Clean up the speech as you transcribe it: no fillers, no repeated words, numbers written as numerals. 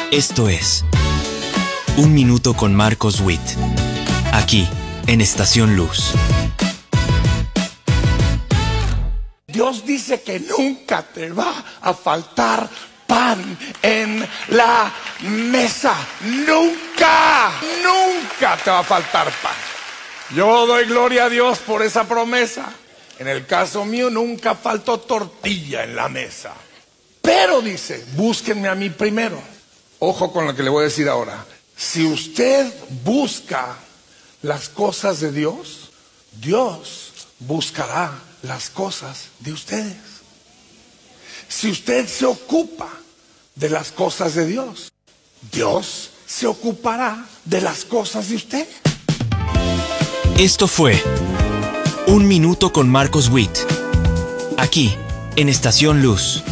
Esto es Un Minuto con Marcos Witt, aquí en Estación Luz. Dios dice que nunca te va a faltar pan en la mesa. Nunca, nunca te va a faltar pan. Yo doy gloria a Dios por esa promesa. En el caso mío nunca faltó tortilla en la mesa. Pero dice, búsquenme a mí primero. Ojo con lo que le voy a decir ahora. Si usted busca las cosas de Dios, Dios buscará las cosas de ustedes. Si usted se ocupa de las cosas de Dios, Dios se ocupará de las cosas de usted. Esto fue Un Minuto con Marcos Witt, aquí en Estación Luz.